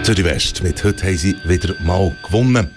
Zürich West. Mit heute haben sie wieder mal gewonnen.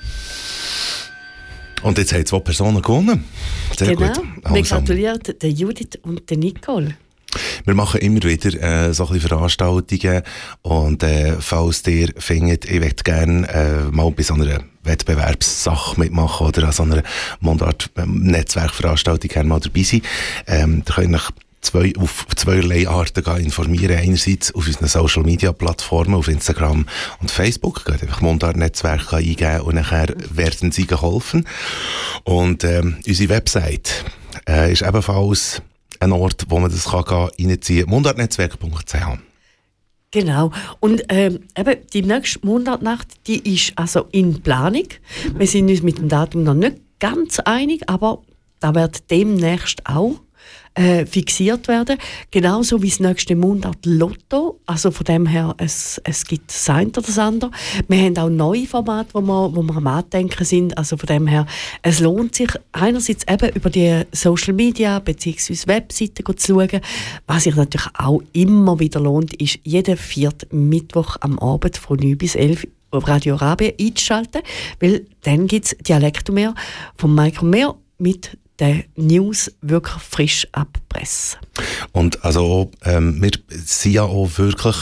Und jetzt haben 2 Personen gewonnen. Sehr genau. gut. Wir gratulieren der Judith und der Nicole. Wir machen immer wieder so ein bisschen Veranstaltungen und falls ihr findet, ich möchte gerne mal bei so einer Wettbewerbssache mitmachen oder an so einer Mundart-Netzwerkveranstaltung gerne mal dabei sein, da könnt ihr auf zweierlei Arten informieren. Einerseits auf unseren Social Media Plattformen, auf Instagram und Facebook. Geht einfach Mundart-Netzwerk eingeben und nachher werden sie geholfen. Und unsere Website ist ebenfalls ein Ort, wo man das reinziehen kann. Mundartnetzwerk.ch. Genau. Und eben die nächste Mundartnacht, die ist also in Planung. Wir sind uns mit dem Datum noch nicht ganz einig, aber da wird demnächst auch fixiert werden. Genauso wie das nächste Mundart Lotto. Also von dem her, es gibt das eine oder das andere. Wir haben auch neue Formate, wo wir am Andenken sind. Also von dem her, es lohnt sich einerseits eben über die Social Media bzw. Webseiten zu schauen. Was sich natürlich auch immer wieder lohnt, ist jeden 4. Mittwoch am Abend von 9 bis 11 auf Radio Arabia einzuschalten, weil dann gibt es Dialektomeer von Michael Mehr mit den News wirklich frisch abpressen. Und also wir sind ja auch wirklich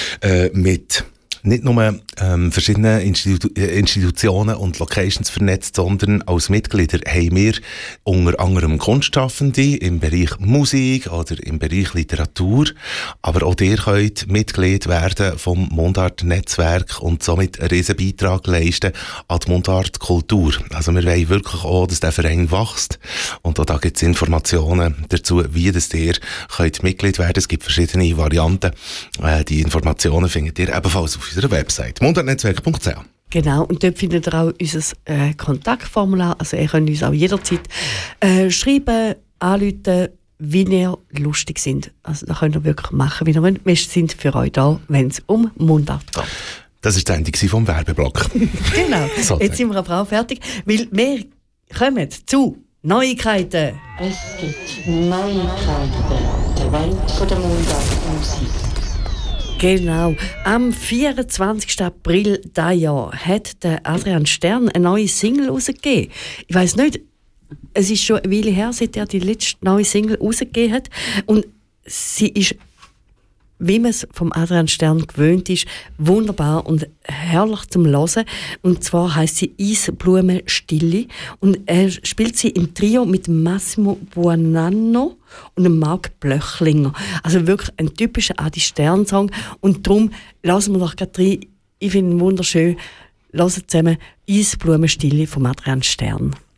mit nicht nur verschiedene Institutionen und Locations vernetzt, sondern als Mitglieder haben wir unter anderem Kunstschaffende im Bereich Musik oder im Bereich Literatur. Aber auch ihr könnt Mitglied werden vom Mundart-Netzwerk und somit einen riesen Beitrag leisten an die Mundart-Kultur. Also wir wollen wirklich auch, dass der Verein wächst. Und auch da gibt es Informationen dazu, wie das ihr könnt Mitglied werden. Es gibt verschiedene Varianten. Die Informationen findet ihr ebenfalls auf unserer Website mundartnetzwerk.ch. Genau, und dort findet ihr auch unser Kontaktformular. Also ihr könnt uns auch jederzeit schreiben, anrufen, wie ihr lustig sind. Also da könnt ihr wirklich machen, wie ihr wollt. Wir sind für euch da, wenn es um Mundart geht. Das war die Endung vom Werbeblock. Genau, so, jetzt sind wir aber auch fertig, weil wir kommen zu Neuigkeiten. Es gibt Neuigkeiten der Welt der Mundartmusik. Genau. Am 24. April dieses Jahr hat der Adrian Stern eine neue Single rausgegeben. Ich weiss nicht, es ist schon eine Weile her, seit er die letzte neue Single rausgegeben hat. Und sie ist, wie man es vom Adrian Stern gewöhnt ist, wunderbar und herrlich zum Hören. Und zwar heisst sie Eisblume Stille. Und er spielt sie im Trio mit Massimo Buonanno und Marc Blöchlinger. Also wirklich ein typischer Adi Stern-Song. Und darum lassen wir doch gerade rein. Ich finde ihn wunderschön. Hören zusammen Eisblume Stille von Adrian Stern.